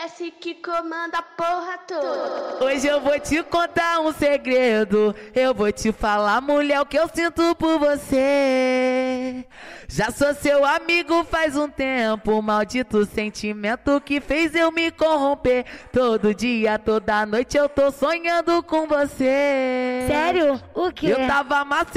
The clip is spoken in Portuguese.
S que comanda a porra toda. Hoje eu vou te contar um segredo. Eu vou te falar, mulher, o que eu sinto por você. Já sou seu amigo faz um tempo. Maldito sentimento que fez eu me corromper. Todo dia, toda noite eu tô sonhando com você. Sério? O quê? Eu tava